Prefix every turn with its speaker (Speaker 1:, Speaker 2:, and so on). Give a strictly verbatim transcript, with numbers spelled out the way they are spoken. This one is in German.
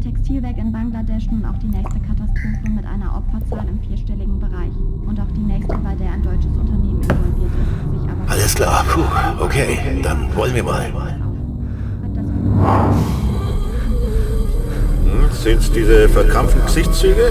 Speaker 1: Textilwerk in Bangladesch nun auch die nächste Katastrophe mit einer Opferzahl im vierstelligen Bereich. Und auch die nächste, bei der ein deutsches Unternehmen involviert ist, sich aber...
Speaker 2: Alles klar, puh, okay, dann wollen wir mal.
Speaker 3: Hm, sind's diese verkrampften Gesichtszüge?